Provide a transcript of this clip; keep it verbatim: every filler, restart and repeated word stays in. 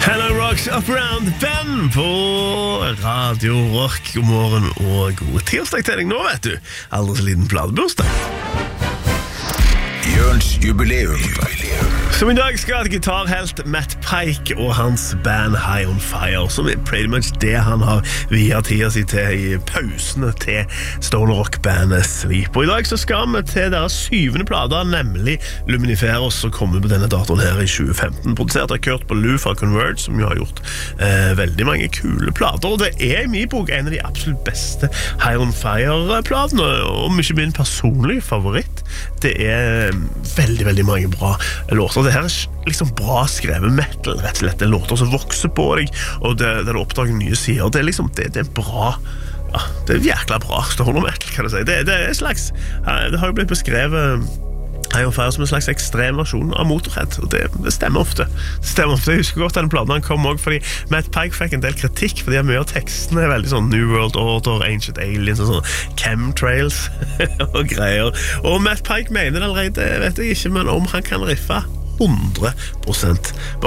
Hello Rocks Up Around Ben på Radio Rock. God morgen og god tirsdag til deg nå, vet du. Aldri så liten pladebursdag. Jørns jubileum. Som i dag skal gitarhelt Matt Pike og hans band High on Fire, som er pretty much det han har via tida si til i pausene til stoner rock-bandet Sleep. Og i dag så skal vi til deres syvende plate, nemlig Luminiferos, som kommer på denne datoen her i tjue femten. Produsert av Kurt Ballou fra Converge, som jo har gjort eh, veldig mange kule plater. Og det er i min bok en av de absolutt beste High on Fire-platene, og mye min personlige favoritt. Det er veldig, veldig mange bra låter. Det her er liksom bra skrevet metal, rett og slett. Det er låter som vokser på deg, og det, det er oppdaget nye sider. Det er liksom, det, det er bra, ja, det er jækla bra stoner metal, kan jeg si. Det, det er slags, det har jo blitt beskrevet High on Fire som en slags ekstrem versjon av Motorhead, og det, det stemmer ofte. Det stemmer ofte. Jeg husker godt den planen han kom også, fordi Matt Pike fikk en del kritikk, fordi mye av tekstene er veldig sånn New World Order, Ancient Aliens og sånn chemtrails og greier. Og Matt Pike mener det allerede, vet jeg ikke, men om han kan riffe hundre prosent